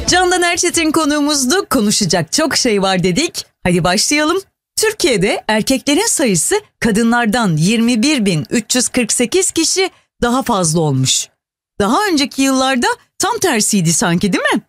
Candan Erçetin konuğumuzdu. Konuşacak çok şey var dedik. Hadi başlayalım. Türkiye'de erkeklerin sayısı kadınlardan 21.348 kişi daha fazla olmuş. Daha önceki yıllarda tam tersiydi sanki, değil mi?